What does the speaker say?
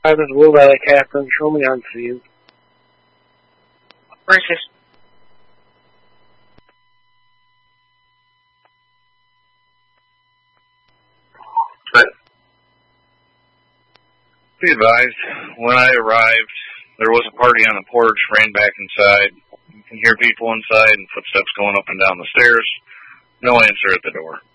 Hi, this is Will Valley Captain. Show me on scene. Where's this? Be advised, when I arrived, there was a party on the porch, ran back inside. You can hear people inside and footsteps going up and down the stairs. No answer at the door.